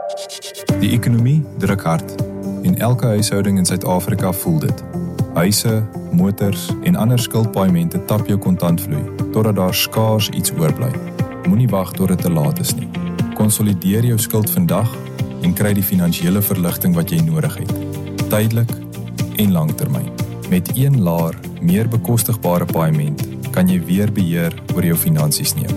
Die ekonomie druk hard en elke huishouding in Suid-Afrika voel dit. Huise, motors en ander skuldpaaiemente tap jou kontantvloei totdat daar skaars iets oorbly. Moenie wag tot dit te laat is nie. Konsolideer jou skuld vandag en kry die finansiële verligting wat jy nodig het. Tydelik en langtermyn. Met een laer, meer bekostigbare paaiement kan jy weer beheer oor jou finansies neem.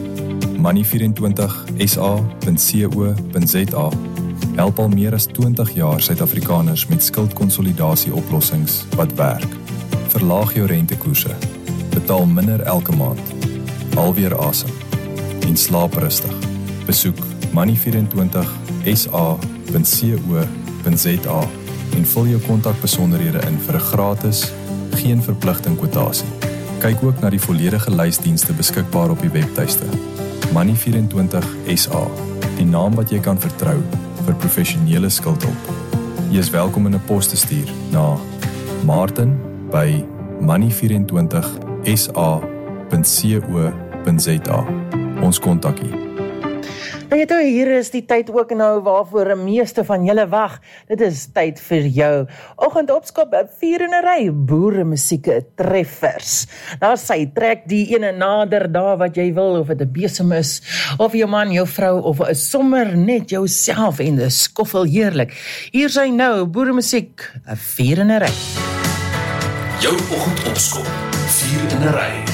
Money24sa.co.za help al meer as 20 jaar Suid-Afrikaners met skuldkonsolidasie oplossings wat werk. Verlaag jou rentekoerse, betaal minder elke maand, haal weer asem en slaap rustig. Besoek money24sa.co.za en vul jou kontakbesonderhede in vir 'n gratis, geen verpligting kwotasie. Kyk ook na die volledige lysdienste beskikbaar op die webtuiste. Money24SA, die naam wat jy kan vertrou vir professionele skuldhulp. Jy is welkom in 'n pos te stuur na martin@money24sa.co.za. Ons kontak u. Nou jy hier is die tyd ook nou waarvoor die meeste van julle wag. Dit is tyd vir jou oggendopskop 4 in 'n ry boere musieke treffers. Daar sy trek die ene nader daar wat jy wil, of dit 'n besem is, of jou man, jou vrou, of 'n sommer net jouself en dis skoffel heerlik. Hier sy nou boere musiek 4 in 'n ry. Jou oggendopskop 4 in 'n ry.